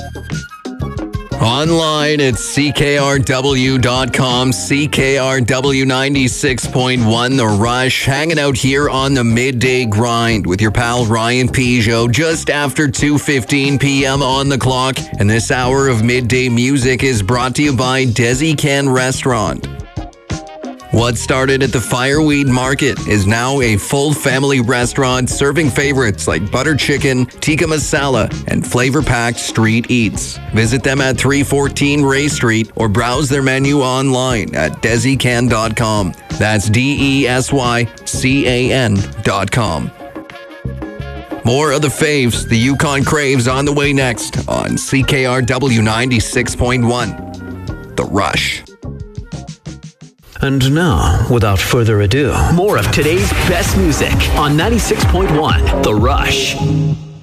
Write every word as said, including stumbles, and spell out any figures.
Online at C K R W dot com, C K R W ninety-six point one, The Rush, hanging out here on the Midday Grind with your pal Ryan Peugeot just after two fifteen p.m. on the clock. And this hour of Midday Music is brought to you by Desi Can Restaurant. What started at the Fireweed Market is now a full family restaurant serving favorites like butter chicken, tikka masala, and flavor-packed street eats. Visit them at three fourteen Ray Street or browse their menu online at desi can dot com. That's D E S Y C A N dot com. More of the faves, the Yukon Craves, on the way next on C K R W ninety-six point one, The Rush. And now, without further ado, more of today's best music on ninety-six point one, The Rush.